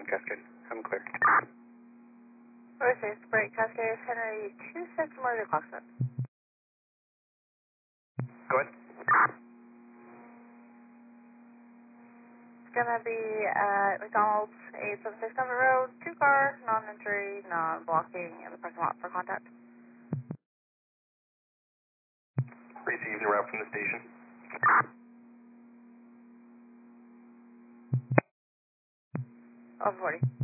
Cascade. I'm clear. Road 6, break Cascade, Henry 26, more than clock set. Go ahead. It's gonna be at McDonald's, 876 Summit Road, 2-car, non-entry, non-blocking in the parking lot for contact. Received en route from the station. 1140.